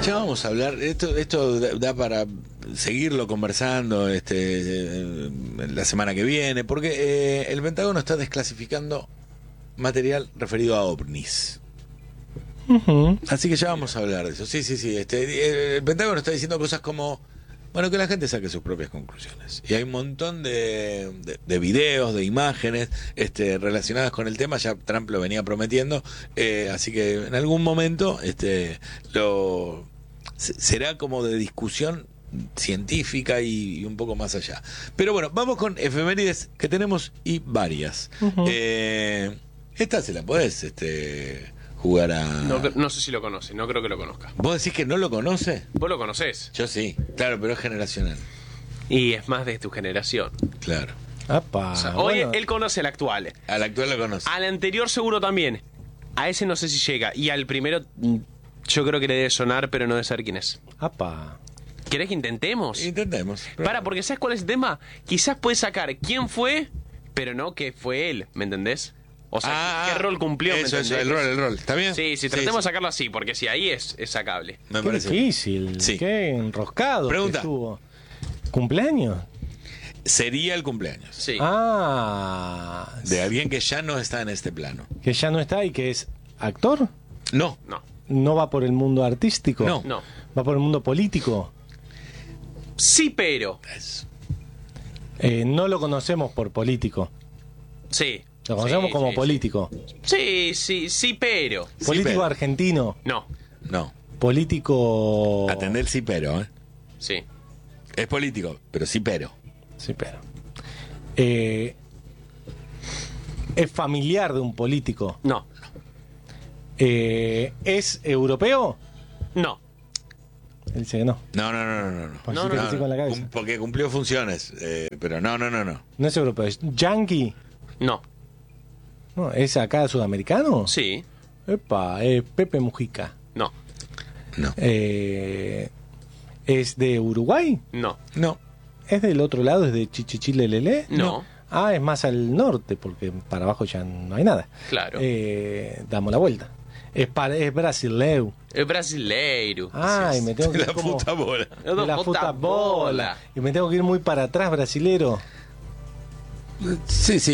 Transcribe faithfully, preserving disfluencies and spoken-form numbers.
Ya vamos a hablar, esto, esto da, da para seguirlo conversando este, eh, la semana que viene, porque eh, el Pentágono está desclasificando material referido a ovnis. Uh-huh. Así que ya vamos a hablar de eso. Sí, sí, sí. Este, el Pentágono está diciendo cosas como, bueno, que la gente saque sus propias conclusiones. Y hay un montón de, de, de videos, de imágenes este, relacionadas con el tema. Ya Trump lo venía prometiendo. Eh, así que en algún momento este, lo será como de discusión científica y, y un poco más allá. Pero bueno, vamos con efemérides que tenemos y varias. Uh-huh. Eh, esta se la podés este, jugar a... No, no sé si lo conoce, no creo que lo conozca. ¿Vos decís que no lo conoce? ¿Vos lo conocés? Yo sí, claro, pero es generacional. Y es más de tu generación. Claro. Apa, O sea, bueno. hoy él conoce el actual. Al actual lo conoce. Al anterior seguro también. A ese no sé si llega. Y al primero yo creo que le debe sonar, pero no debe saber quién es. Apa. ¿Querés que intentemos? Intentemos. Para, porque ¿sabes cuál es el tema? Quizás puedes sacar quién fue, pero no que fue él, ¿me entendés? O sea, Ah, ¿qué, qué rol cumplió? ¿me Eso, eso, entendés? el rol, el rol. ¿Está bien? Sí, sí, tratemos de sacarlo así, porque si ahí es, es sacable. Me Qué parece. difícil, Sí. qué enroscado Pregunta. que estuvo. ¿Cumpleaños? Sería el cumpleaños Sí. Ah, de alguien que ya no está en este plano. que ya no está y que es actor. No, No, No va por el mundo artístico. No. no. Va por el mundo político. Sí, pero. es- Eh, no lo conocemos por político. Sí. Lo conocemos Sí, como sí, político. Sí, sí, sí, pero. Sí, Político pero. argentino. No. No. Político. Atender sí, pero. ¿eh? Sí. Es político, pero sí, pero. Sí, pero. Eh, es familiar de un político. No. Eh, ¿Es europeo? No. Él dice que no. No, no, no, no, no. no. Pues No, sí no, que no. sí con la cabeza. Cum- porque cumplió funciones, eh, pero no, no, no, no. No es europeo, es yankee. No. No, ¿es acá sudamericano? Sí. Epa, es Pepe Mujica. No. No. Eh, ¿Es de Uruguay? No. No. ¿Es del otro lado? ¿Es de Chichichilelele? No. Ah, es más al norte, porque para abajo ya no hay nada. Claro. Eh, damos la vuelta. Es, para, es brasileu. Es brasileiro. Ay, me tengo que ir La como... puta bola. Es de la puta bola. Y me tengo que ir muy para atrás, brasilero. Sí, sí.